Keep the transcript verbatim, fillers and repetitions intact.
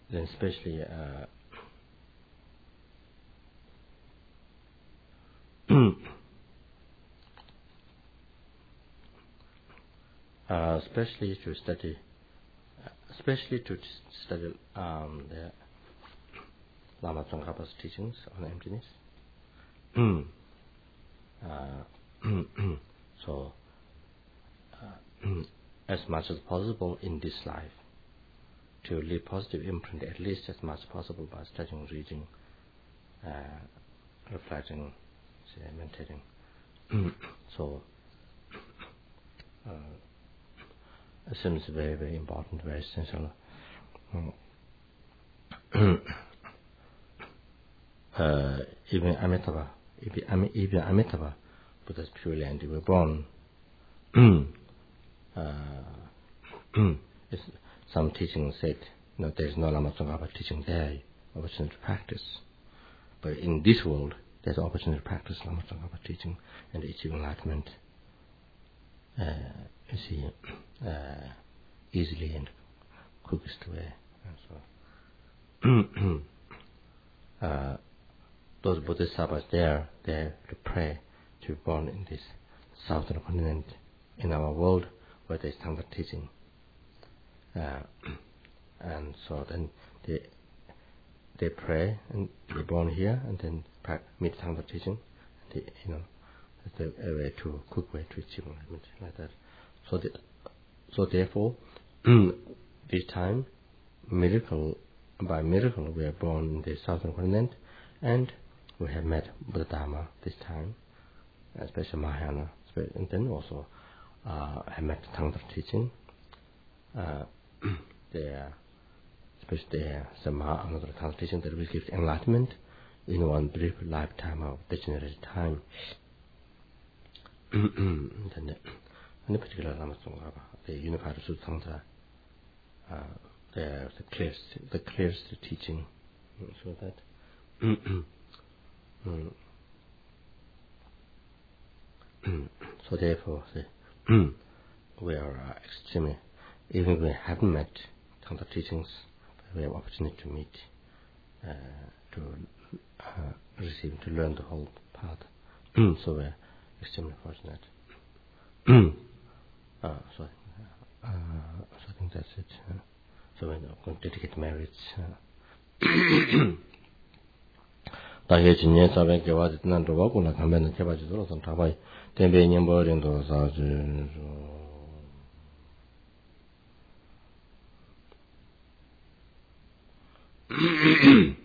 then especially uh, uh, especially to study, especially to study um, the Lama Tsongkhapa's teachings on emptiness. uh, so, uh, as much as possible in this life, to leave positive imprint at least as much as possible by studying, reading, uh, reflecting, say, meditating. So, uh, it seems very, very important, very essential. uh, even Amitabha, even, even Amitabha, Buddha's Pure Land, they were born. uh, some teaching said, no, there is no Lama Tsongkhapa teaching there, opportunity to practice. But in this world, there's opportunity to practice Lama Tsongkhapa teaching and achieve enlightenment. Uh, you see, uh, easily and quickest way. And so, uh, those Bodhisattvas there, there to pray to be born in this southern continent, in our world where there is Tantra teaching. Uh, and so then they they pray and be born here and then meet Tantra teaching. They, you know, that's a way to quick way to achieve enlightenment like that. So the, so therefore, this time, miracle by miracle we are born in the southern continent, and we have met Buddha Dharma this time, especially Mahayana, and then also uh, have met Tantra teaching. Uh, there, especially there, some another Tantra teaching that will give enlightenment in one brief lifetime of degenerated time. And then, in particular, Lama Tsongkhapa, the Unified Sutra Tantra, uh, the the clearest, the clearest teaching, so that. So therefore, the, we are uh, extremely, even if we haven't met Tantra teachings, we have opportunity to meet, uh, to uh, receive, to learn the whole path. So we're extremely fortunate. uh, so, uh, so I think that's it. Uh, so we're going to dedicate merits. 다해 진예 사백 개와 듣는 로바고나 가면은 개바지도록 좀 타바이 대배년 버린도 사주